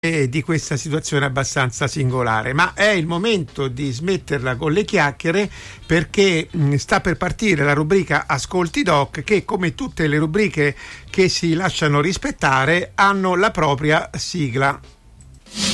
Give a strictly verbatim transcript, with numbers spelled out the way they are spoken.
di questa situazione abbastanza singolare, ma è il momento di smetterla con le chiacchiere, perché mh, sta per partire la rubrica Ascolti Doc, che come tutte le rubriche che si lasciano rispettare hanno la propria sigla.